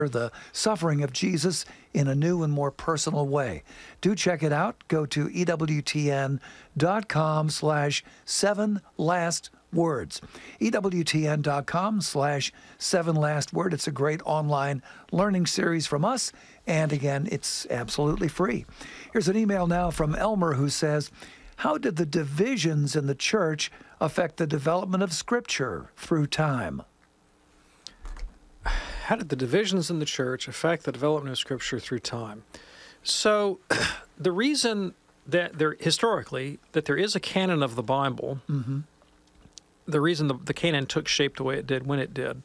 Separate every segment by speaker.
Speaker 1: the suffering of Jesus in a new and more personal way. Do check it out. Go to EWTN.com/7lastwords. EWTN.com/7lastword. It's a great online learning series from us. And again, it's absolutely free. Here's an email now from Elmer who says, how did the divisions in the church affect the development of Scripture through time?
Speaker 2: How did the divisions in the church affect the development of Scripture through time? So the reason that historically that there is a canon of the Bible, the reason the canon took shape the way it did when it did,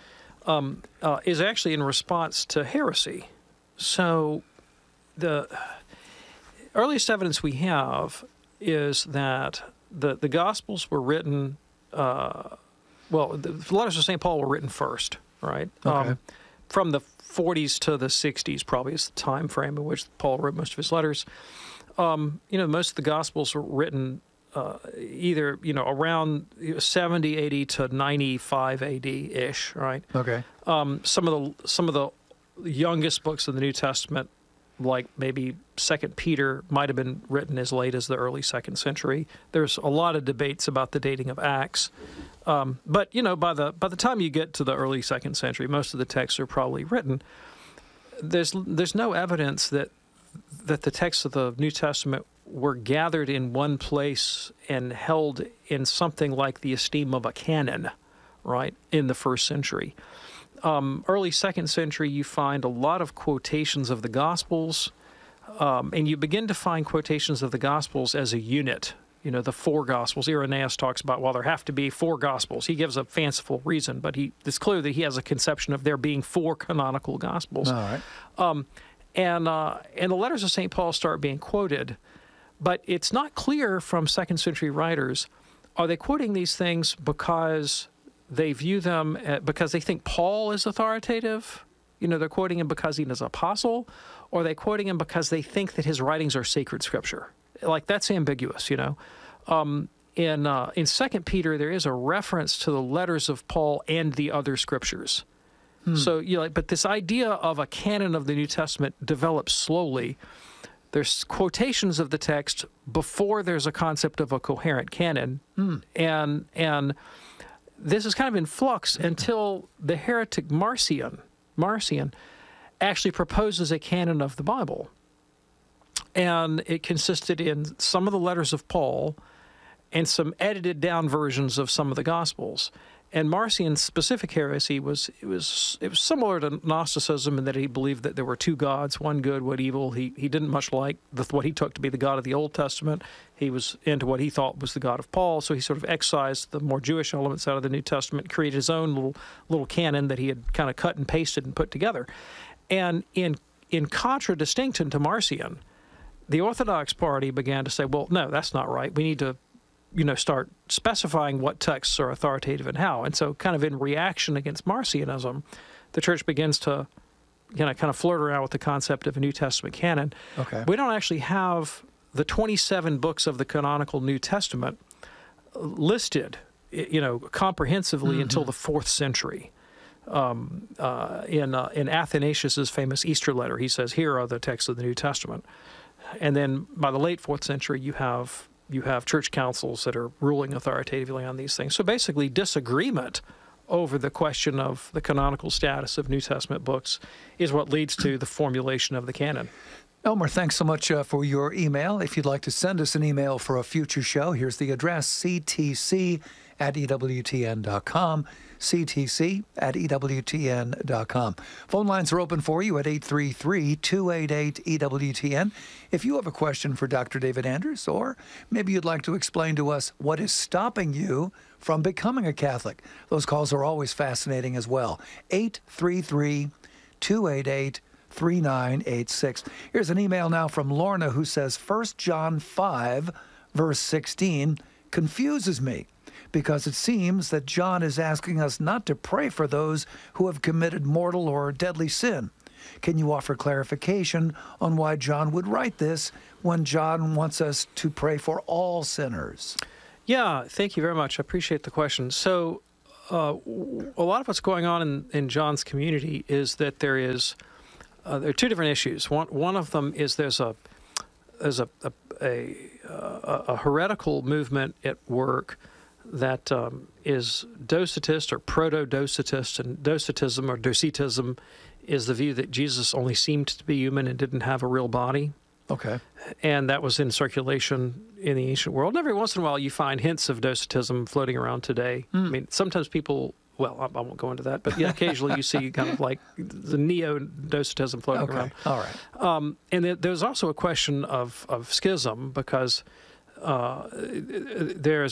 Speaker 2: is actually in response to heresy. So the earliest evidence we have is that the Gospels were written, the letters of St. Paul were written first, right?
Speaker 1: Okay.
Speaker 2: From the 40s to the 60s probably is the time frame in which Paul wrote most of his letters. Most of the Gospels were written either, around 70 AD to 95 AD-ish, right?
Speaker 1: Okay.
Speaker 2: Some of the youngest books of the New Testament, like maybe 2 Peter, might have been written as late as the early 2nd century. There's a lot of debates about the dating of Acts. But by the time you get to the early 2nd century, most of the texts are probably written. There's no evidence that the texts of the New Testament were gathered in one place and held in something like the esteem of a canon, right, in the first century. Early 2nd century, you find a lot of quotations of the Gospels, and you begin to find quotations of the Gospels as a unit. The four Gospels. Irenaeus talks about, there have to be four Gospels. He gives a fanciful reason, but it's clear that he has a conception of there being four canonical Gospels.
Speaker 1: All right.
Speaker 2: And the letters of St. Paul start being quoted, but it's not clear from 2nd century writers, are they quoting these things because they view them because they think Paul is authoritative? They're quoting him because he is an apostle, or are they quoting him because they think that his writings are sacred scripture? Like, that's ambiguous, In 2 Peter, there is a reference to the letters of Paul and the other scriptures. So, but this idea of a canon of the New Testament develops slowly. There's quotations of the text before there's a concept of a coherent canon, and this is kind of in flux until the heretic Marcion actually proposes a canon of the Bible. And it consisted in some of the letters of Paul and some edited down versions of some of the Gospels. And Marcion's specific heresy was similar to Gnosticism in that he believed that there were two gods, one good, one evil. He didn't much like what he took to be the God of the Old Testament. He was into what he thought was the God of Paul, so he sort of excised the more Jewish elements out of the New Testament, created his own little canon that he had kind of cut and pasted and put together. And in contradistinction to Marcion, the Orthodox party began to say, well, no, that's not right. We need to start specifying what texts are authoritative and how. And so kind of in reaction against Marcionism, the church begins to kind of flirt around with the concept of a New Testament canon.
Speaker 1: Okay.
Speaker 2: We don't actually have the 27 books of the canonical New Testament listed, comprehensively until the 4th century. In Athanasius's famous Easter letter, he says, here are the texts of the New Testament. And then by the late 4th century, you have church councils that are ruling authoritatively on these things. So basically, disagreement over the question of the canonical status of New Testament books is what leads to the formulation of the canon.
Speaker 1: Elmer, thanks so much for your email. If you'd like to send us an email for a future show, here's the address, ctc@ewtn.com, ctc@ewtn.com. Phone lines are open for you at 833-288-EWTN. If you have a question for Dr. David Anders, or maybe you'd like to explain to us what is stopping you from becoming a Catholic, those calls are always fascinating as well. 833-288-3986. Here's an email now from Lorna who says, 1 John 5, verse 16, confuses me because it seems that John is asking us not to pray for those who have committed mortal or deadly sin. Can you offer clarification on why John would write this when John wants us to pray for all sinners?
Speaker 2: Yeah, thank you very much. I appreciate the question. So a lot of what's going on in John's community is that there are two different issues. One of them is there's a heretical movement at work that is Docetist or proto-Docetist, and Docetism or Docetism is the view that Jesus only seemed to be human and didn't have a real body.
Speaker 1: Okay.
Speaker 2: And that was in circulation in the ancient world. And every once in a while you find hints of Docetism floating around today. I mean, sometimes people, well, I won't go into that, but yeah, occasionally you see kind of like the neo-Docetism floating around.
Speaker 1: All right.
Speaker 2: And there's also a question of schism, because there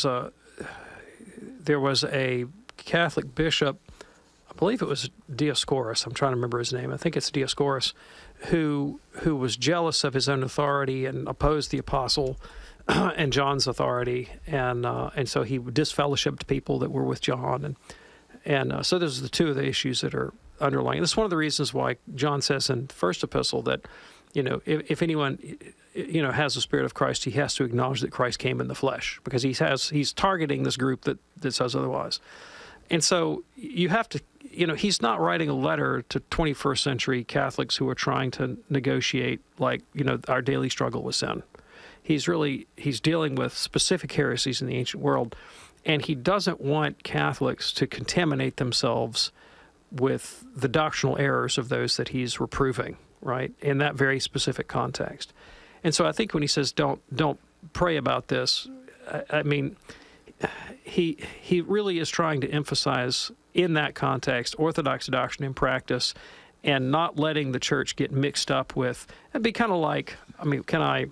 Speaker 2: was a Catholic bishop, I believe it was Dioscorus, I'm trying to remember his name, I think it's Dioscorus, who was jealous of his own authority and opposed the apostle and John's authority, and so he disfellowshipped people that were with John, and so those are the two of the issues that are underlying. This is one of the reasons why John says in the first epistle that, if anyone has the Spirit of Christ, he has to acknowledge that Christ came in the flesh, because he's targeting this group that says otherwise. And so you have to, he's not writing a letter to 21st century Catholics who are trying to negotiate, like, our daily struggle with sin. He's dealing with specific heresies in the ancient world, and he doesn't want Catholics to contaminate themselves with the doctrinal errors of those that he's reproving, right, in that very specific context. And so I think when he says don't pray about this, I mean, he really is trying to emphasize in that context Orthodox doctrine and practice, and not letting the church get mixed up with. It'd be kind of like, I mean, can I,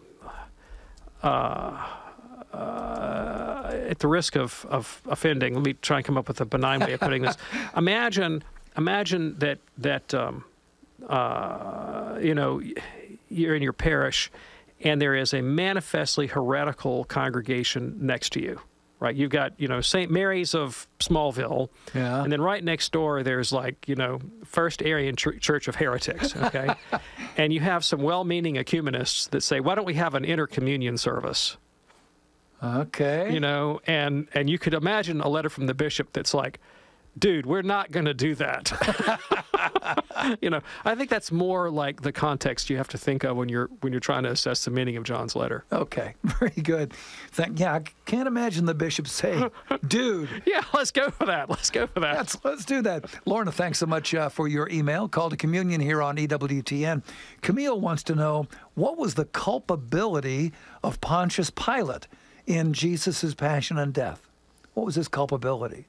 Speaker 2: at the risk of offending, let me try and come up with a benign way of putting this. Imagine that you're in your parish, and there is a manifestly heretical congregation next to you, right? You've got, St. Mary's of Smallville,
Speaker 1: yeah,
Speaker 2: and then right next door there's First Arian Church of Heretics, okay? And you have some well-meaning ecumenists that say, why don't we have an intercommunion service?
Speaker 1: Okay.
Speaker 2: And you could imagine a letter from the bishop that's like, dude, we're not going to do that. I think that's more like the context you have to think of when you're trying to assess the meaning of John's letter.
Speaker 1: Okay, very good. I can't imagine the bishop saying, dude.
Speaker 2: Yeah, let's go for that. Let's
Speaker 1: do that. Lorna, thanks so much for your email. Call to Communion here on EWTN. Camille wants to know, what was the culpability of Pontius Pilate in Jesus' passion and death? What was his culpability?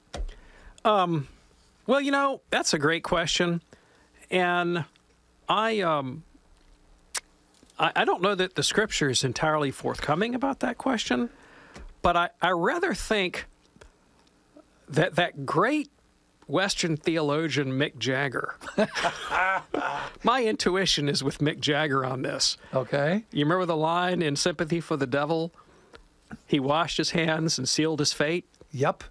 Speaker 2: Well, that's a great question. And I don't know that the Scripture is entirely forthcoming about that question, but I rather think that great Western theologian Mick Jagger, my intuition is with Mick Jagger on this.
Speaker 1: Okay.
Speaker 2: You remember the line in Sympathy for the Devil? He washed his hands and sealed his fate?
Speaker 1: Yep.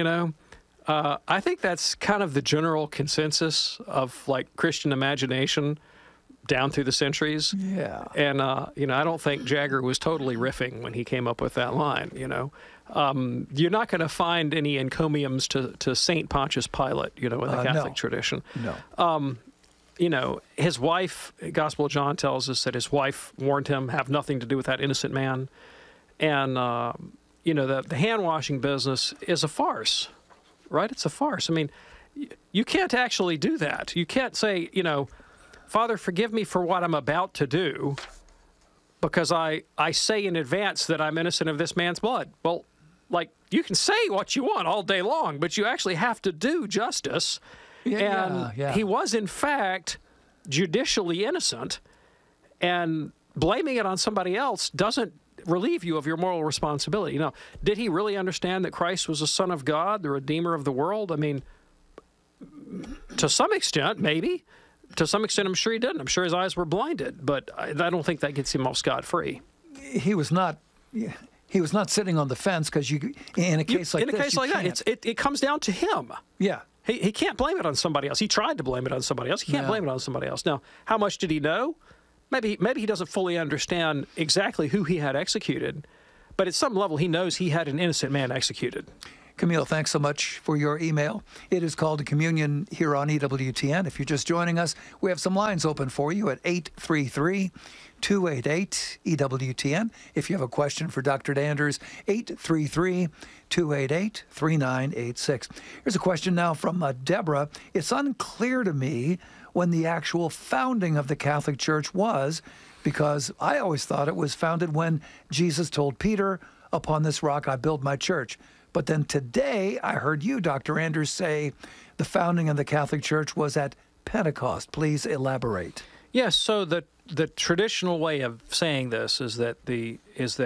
Speaker 2: I think that's kind of the general consensus of Christian imagination down through the centuries.
Speaker 1: Yeah.
Speaker 2: And, I don't think Jagger was totally riffing when he came up with that line, You're not going to find any encomiums to St. Pontius Pilate, in the Catholic tradition.
Speaker 1: No.
Speaker 2: His wife, Gospel of John tells us that his wife warned him, have nothing to do with that innocent man. And, the hand-washing business is a farce. Right? It's a farce. I mean, you can't actually do that. You can't say, Father, forgive me for what I'm about to do, because I say in advance that I'm innocent of this man's blood. Well, you can say what you want all day long, but you actually have to do justice. Yeah. He was, in fact, judicially innocent, and blaming it on somebody else doesn't relieve you of your moral responsibility. Did he really understand that Christ was the Son of God, the Redeemer of the world? I mean, to some extent, maybe. To some extent, I'm sure he didn't. I'm sure his eyes were blinded, but I don't think that gets him off scot-free.
Speaker 1: He was not sitting on the fence, because in a case like
Speaker 2: that, it comes down to him.
Speaker 1: Yeah.
Speaker 2: He can't blame it on somebody else. He tried to blame it on somebody else. He can't blame it on somebody else. Now, how much did he know? Maybe he doesn't fully understand exactly who he had executed, but at some level he knows he had an innocent man executed.
Speaker 1: Camille, thanks so much for your email. It is called Communion here on EWTN. If you're just joining us, we have some lines open for you at 833-288-EWTN. If you have a question for Dr. Danders, 833-288-3986. Here's a question now from Deborah. It's unclear to me when the actual founding of the Catholic Church was, because I always thought it was founded when Jesus told Peter, "Upon this rock I build my church." But then today I heard you, Dr. Anders, say the founding of the Catholic Church was at Pentecost. Please elaborate.
Speaker 2: Yes. So the traditional way of saying this is that the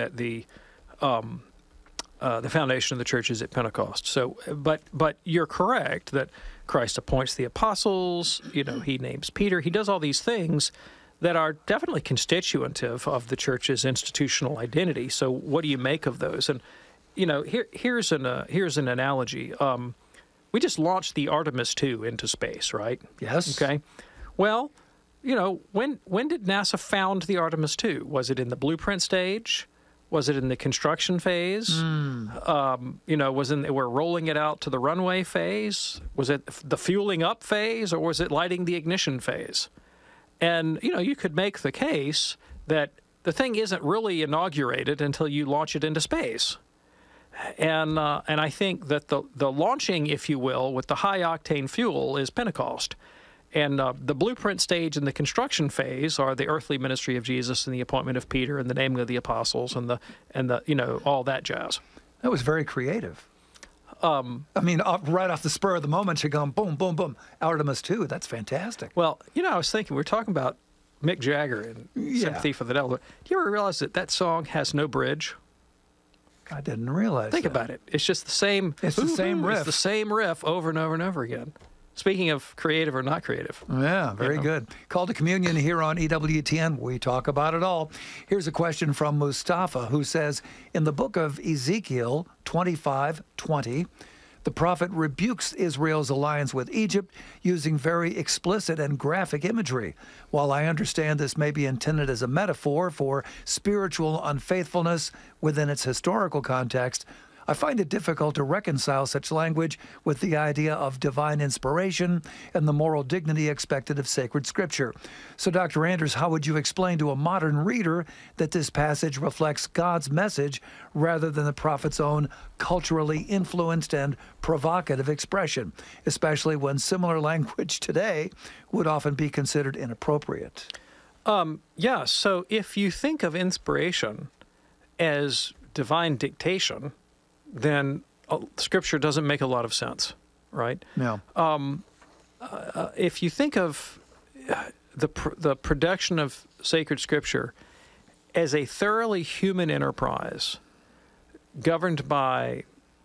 Speaker 2: foundation of the church is at Pentecost. So, but you're correct that Christ appoints the apostles. He names Peter. He does all these things that are definitely constitutive of the church's institutional identity. So, what do you make of those? And here's an analogy. We just launched the Artemis II into space, right?
Speaker 1: Yes.
Speaker 2: Okay. Well, when did NASA found the Artemis II? Was it in the blueprint stage? Was it in the construction phase? We're rolling it out to the runway phase? Was it the fueling up phase, or was it lighting the ignition phase? And, you could make the case that the thing isn't really inaugurated until you launch it into space. And I think that the launching, if you will, with the high-octane fuel is Pentecost. And the blueprint stage and the construction phase are the earthly ministry of Jesus and the appointment of Peter and the naming of the apostles and the all that jazz.
Speaker 1: That was very creative. Right off the spur of the moment, you're going boom, boom, boom. Artemis II, that's fantastic.
Speaker 2: Well, I was thinking, we're talking about Mick Jagger and Sympathy for the Devil. Do you ever realize that song has no bridge?
Speaker 1: I didn't realize
Speaker 2: Think about it. It's just the same.
Speaker 1: It's the same riff.
Speaker 2: It's the same riff over and over and over again. Speaking of creative or not creative.
Speaker 1: Yeah, very good. Call to Communion here on EWTN. We talk about it all. Here's a question from Mustafa, who says, in the book of Ezekiel 25:20, the prophet rebukes Israel's alliance with Egypt using very explicit and graphic imagery. While I understand this may be intended as a metaphor for spiritual unfaithfulness within its historical context, I find it difficult to reconcile such language with the idea of divine inspiration and the moral dignity expected of sacred scripture. So, Dr. Anders, how would you explain to a modern reader that this passage reflects God's message rather than the prophet's own culturally influenced and provocative expression, especially when similar language today would often be considered inappropriate?
Speaker 2: So if you think of inspiration as divine dictation, then Scripture doesn't make a lot of sense, right?
Speaker 1: No.
Speaker 2: If you think of the production of sacred Scripture as a thoroughly human enterprise governed by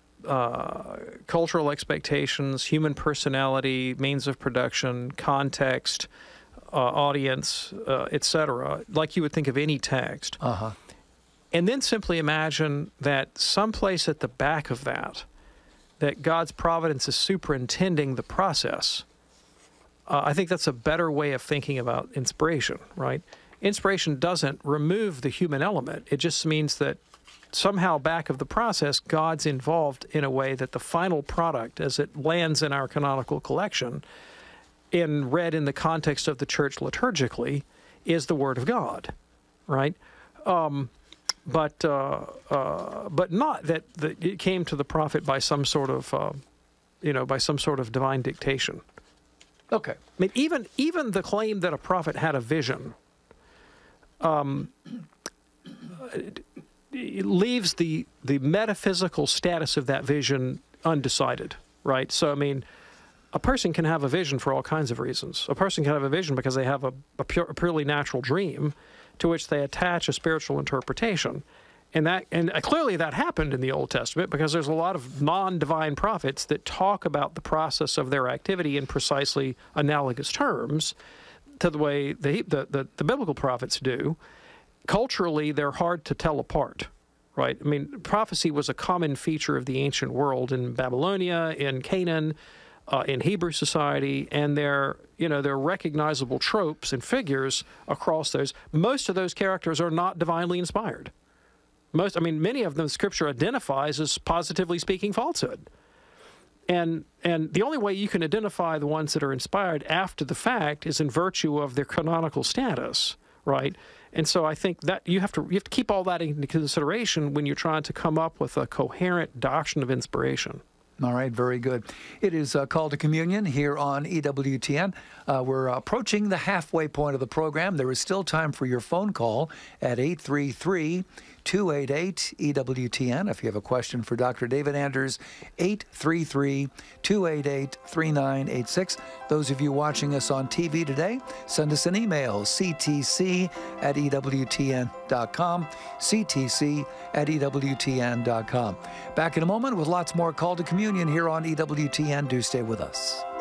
Speaker 2: cultural expectations, human personality, means of production, context, audience, etc., like you would think of any text. And then simply imagine that someplace at the back of that God's providence is superintending the process. I think that's a better way of thinking about inspiration, right? Inspiration doesn't remove the human element. It just means that somehow back of the process, God's involved in a way that the final product, as it lands in our canonical collection, read in the context of the church liturgically, is the Word of God, right? But not that it came to the prophet by some sort of, divine dictation.
Speaker 1: Okay.
Speaker 2: I mean, even the claim that a prophet had a vision it leaves the metaphysical status of that vision undecided, right? So, I mean, a person can have a vision for all kinds of reasons. A person can have a vision because they have a purely natural dream to which they attach a spiritual interpretation. And clearly that happened in the Old Testament because there's a lot of non-divine prophets that talk about the process of their activity in precisely analogous terms to the way the biblical prophets do. Culturally, they're hard to tell apart, right? I mean, prophecy was a common feature of the ancient world in Babylonia, in Canaan, in Hebrew society, and they're recognizable tropes and figures across those. Most of those characters are not divinely inspired. many of them Scripture identifies as positively speaking falsehood. And the only way you can identify the ones that are inspired after the fact is in virtue of their canonical status, right? And so I think that you have to keep all that into consideration when you're trying to come up with a coherent doctrine of inspiration.
Speaker 1: All right, very good. It is Call to Communion here on EWTN. We're approaching the halfway point of the program. There is still time for your phone call at 833-288-EWTN. If you have a question for Dr. David Anders, 833-288-3986. Those of you watching us on TV today, send us an email, ctc@ewtn.com, ctc@ewtn.com. Back in a moment with lots more Call to Communion here on EWTN. Do stay with us.